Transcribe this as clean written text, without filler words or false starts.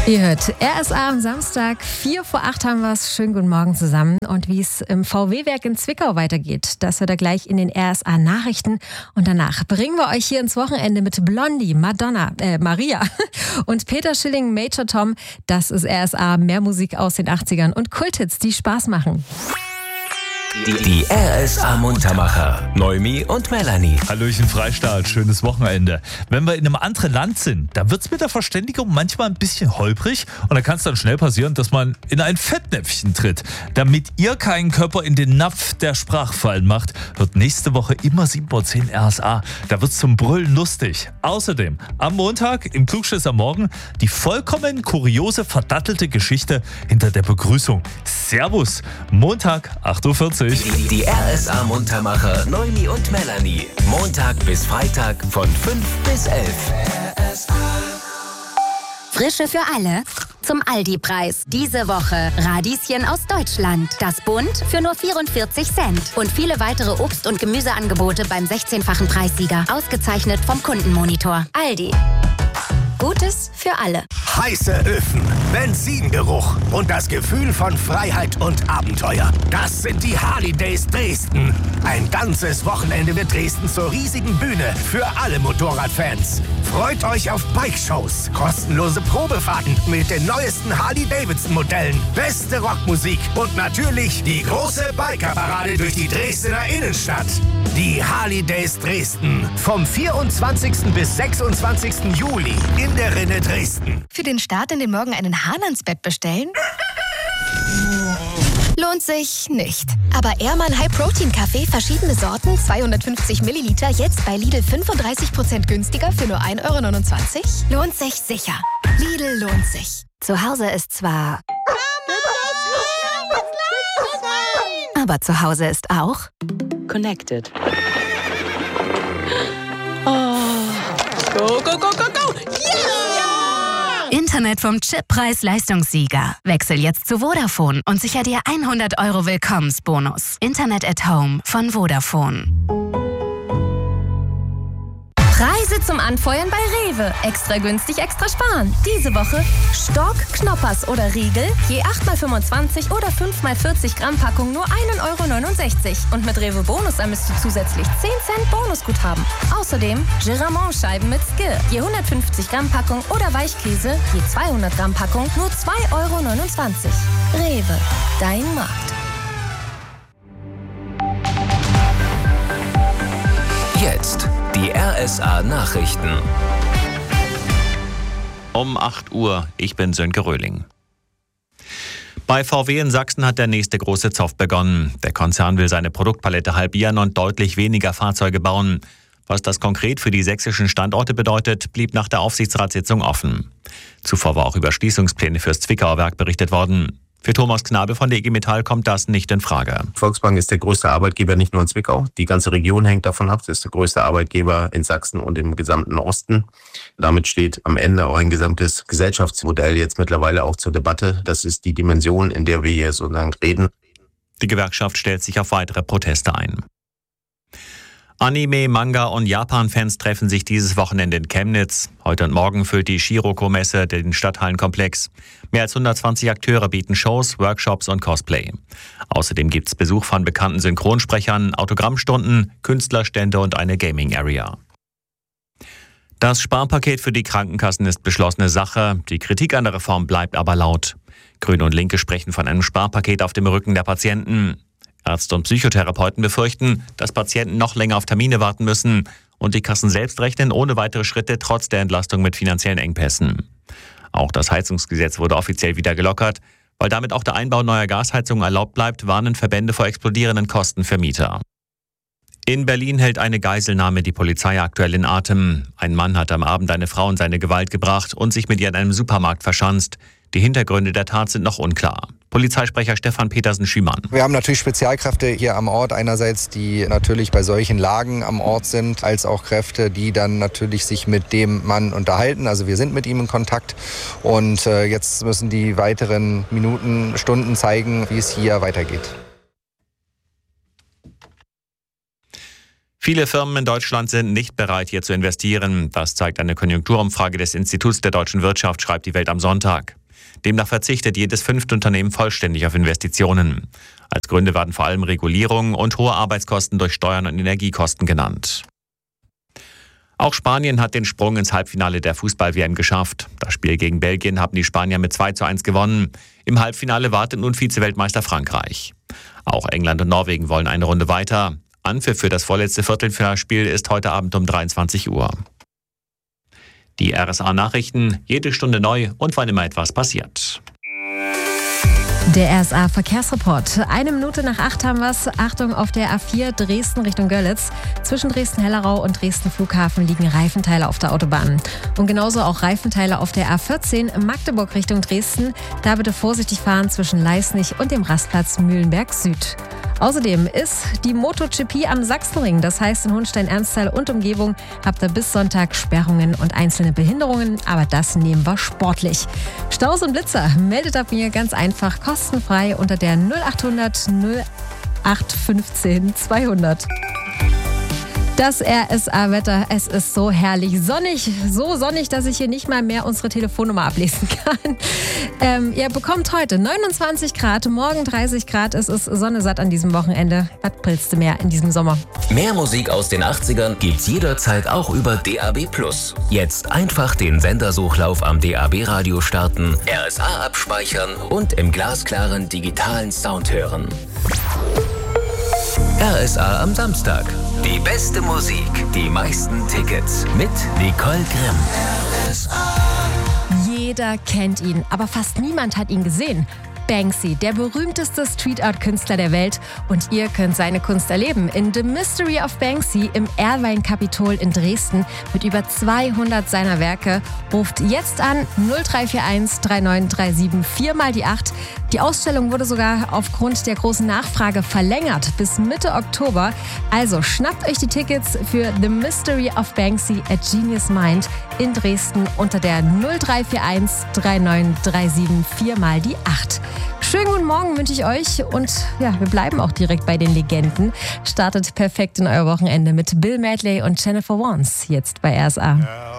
Ihr hört RSA am Samstag, 7:45 haben wir es. Schönen guten Morgen zusammen. Und wie es im VW-Werk in Zwickau weitergeht, das hört ihr gleich in den RSA-Nachrichten. Und danach bringen wir euch hier ins Wochenende mit Blondie, Maria und Peter Schilling, Major Tom. Das ist RSA, mehr Musik aus den 80ern und Kulthits, die Spaß machen. Die RSA-Muntermacher, Noemi und Melanie. Hallöchen Freistaat, schönes Wochenende. Wenn wir in einem anderen Land sind, da wird es mit der Verständigung manchmal ein bisschen holprig und da kann es dann schnell passieren, dass man in ein Fettnäpfchen tritt. Damit ihr keinen Körper in den Napf der Sprachfallen macht, wird nächste Woche immer 7:10 Uhr RSA. Da wird es zum Brüllen lustig. Außerdem am Montag im Klugschiss am Morgen die vollkommen kuriose, verdattelte Geschichte hinter der Begrüßung. Servus, Montag, 8:40 Uhr. Die RSA-Muntermacher, Noemi und Melanie. Montag bis Freitag von 5 bis 11. Frische für alle. Zum Aldi-Preis. Diese Woche Radieschen aus Deutschland. Das Bund für nur 44 Cent. Und viele weitere Obst- und Gemüseangebote beim 16-fachen Preissieger. Ausgezeichnet vom Kundenmonitor. Aldi. Gutes für alle. Heiße Öfen, Benzingeruch und das Gefühl von Freiheit und Abenteuer. Das sind die Harley Days Dresden. Ein ganzes Wochenende wird Dresden zur riesigen Bühne für alle Motorradfans. Freut euch auf Bike-Shows, kostenlose Probefahrten mit den neuesten Harley-Davidson-Modellen, beste Rockmusik und natürlich die große Biker-Parade durch die Dresdner Innenstadt. Die Harley Days Dresden vom 24. bis 26. Juli in der Rinne Dresden. Für den Start in den Morgen einen Hahn ans Bett bestellen? Lohnt sich nicht. Aber Ehrmann High Protein Kaffee, verschiedene Sorten, 250 Milliliter, jetzt bei Lidl 35% günstiger für nur 1,29 €? Lohnt sich sicher. Lidl lohnt sich. Zu Hause ist zwar... aber zu Hause ist auch... Connected. Oh. Go, go, go, go, go! Yeah! Internet vom Chip-Preis-Leistungssieger. Wechsel jetzt zu Vodafone und sicher dir 100 € Willkommensbonus. Internet at Home von Vodafone. Preise zum Anfeuern bei Rewe. Extra günstig, extra sparen. Diese Woche Stork, Knoppers oder Riegel, je 8x25 oder 5x40 Gramm Packung nur 1,69 €. Und mit Rewe Bonus ermisst du zusätzlich 10 Cent Bonusguthaben. Außerdem Giramont-Scheiben mit Skir, je 150 Gramm Packung oder Weichkäse, je 200 Gramm Packung nur 2,29 €. Rewe, dein Markt. Jetzt die RSA-Nachrichten. Um 8 Uhr, ich bin Sönke Röhling. Bei VW in Sachsen hat der nächste große Zoff begonnen. Der Konzern will seine Produktpalette halbieren und deutlich weniger Fahrzeuge bauen. Was das konkret für die sächsischen Standorte bedeutet, blieb nach der Aufsichtsratssitzung offen. Zuvor war auch über Schließungspläne fürs Zwickauer Werk berichtet worden. Für Thomas Knabe von der IG Metall kommt das nicht in Frage. Volksbank ist der größte Arbeitgeber nicht nur in Zwickau. Die ganze Region hängt davon ab. Das ist der größte Arbeitgeber in Sachsen und im gesamten Osten. Damit steht am Ende auch ein gesamtes Gesellschaftsmodell jetzt mittlerweile auch zur Debatte. Das ist die Dimension, in der wir hier sozusagen reden. Die Gewerkschaft stellt sich auf weitere Proteste ein. Anime, Manga und Japan-Fans treffen sich dieses Wochenende in Chemnitz. Heute und morgen füllt die Shiroko-Messe den Stadthallenkomplex. Mehr als 120 Akteure bieten Shows, Workshops und Cosplay. Außerdem gibt es Besuch von bekannten Synchronsprechern, Autogrammstunden, Künstlerstände und eine Gaming-Area. Das Sparpaket für die Krankenkassen ist beschlossene Sache. Die Kritik an der Reform bleibt aber laut. Grüne und Linke sprechen von einem Sparpaket auf dem Rücken der Patienten. Ärzte und Psychotherapeuten befürchten, dass Patienten noch länger auf Termine warten müssen und die Kassen selbst rechnen ohne weitere Schritte trotz der Entlastung mit finanziellen Engpässen. Auch das Heizungsgesetz wurde offiziell wieder gelockert. Weil damit auch der Einbau neuer Gasheizungen erlaubt bleibt, warnen Verbände vor explodierenden Kosten für Mieter. In Berlin hält eine Geiselnahme die Polizei aktuell in Atem. Ein Mann hat am Abend eine Frau in seine Gewalt gebracht und sich mit ihr in einem Supermarkt verschanzt. Die Hintergründe der Tat sind noch unklar. Polizeisprecher Stefan Petersen-Schümann. Wir haben natürlich Spezialkräfte hier am Ort, einerseits die natürlich bei solchen Lagen am Ort sind, als auch Kräfte, die dann natürlich sich mit dem Mann unterhalten. Also wir sind mit ihm in Kontakt und jetzt müssen die weiteren Minuten, Stunden zeigen, wie es hier weitergeht. Viele Firmen in Deutschland sind nicht bereit, hier zu investieren. Das zeigt eine Konjunkturumfrage des Instituts der deutschen Wirtschaft, schreibt die Welt am Sonntag. Demnach verzichtet jedes 5. Unternehmen vollständig auf Investitionen. Als Gründe werden vor allem Regulierung und hohe Arbeitskosten durch Steuern und Energiekosten genannt. Auch Spanien hat den Sprung ins Halbfinale der Fußball-WM geschafft. Das Spiel gegen Belgien haben die Spanier mit 2:1 gewonnen. Im Halbfinale wartet nun Vize-Weltmeister Frankreich. Auch England und Norwegen wollen eine Runde weiter. Anpfiff für das vorletzte Viertelfinalspiel ist heute Abend um 23 Uhr. Die RSA-Nachrichten, jede Stunde neu und wann immer etwas passiert. Der RSA-Verkehrsreport. 1 Minute nach 8 haben wir es. Achtung, auf der A4 Dresden Richtung Görlitz. Zwischen Dresden-Hellerau und Dresden-Flughafen liegen Reifenteile auf der Autobahn. Und genauso auch Reifenteile auf der A14 Magdeburg Richtung Dresden. Da bitte vorsichtig fahren zwischen Leisnig und dem Rastplatz Mühlenberg Süd. Außerdem ist die MotoGP am Sachsenring. Das heißt, in Hohenstein-Ernsthal und Umgebung habt ihr bis Sonntag Sperrungen und einzelne Behinderungen. Aber das nehmen wir sportlich. Staus und Blitzer meldet ab mir ganz einfach kostenfrei unter der 0800 0815 200. Das RSA-Wetter, es ist so herrlich sonnig, so sonnig, dass ich hier nicht mal mehr unsere Telefonnummer ablesen kann. Ihr bekommt heute 29 Grad, morgen 30 Grad, es ist sonnesatt an diesem Wochenende. Was willst du mehr in diesem Sommer? Mehr Musik aus den 80ern gibt's jederzeit auch über DAB+. Jetzt einfach den Sendersuchlauf am DAB-Radio starten, RSA abspeichern und im glasklaren digitalen Sound hören. RSA am Samstag. Die beste Musik, die meisten Tickets mit Nicole Grimm. RSA. Jeder kennt ihn, aber fast niemand hat ihn gesehen. Banksy, der berühmteste Street-Art-Künstler der Welt. Und ihr könnt seine Kunst erleben in The Mystery of Banksy im Erlwein-Kapitol in Dresden mit über 200 seiner Werke. Ruft jetzt an 0341 3937 4x8. Die Ausstellung wurde sogar aufgrund der großen Nachfrage verlängert bis Mitte Oktober. Also schnappt euch die Tickets für The Mystery of Banksy at Genius Mind in Dresden unter der 0341 3937 4x8. Schönen guten Morgen wünsche ich euch und ja, wir bleiben auch direkt bei den Legenden. Startet perfekt in euer Wochenende mit Bill Medley und Jennifer Warnes jetzt bei RSA.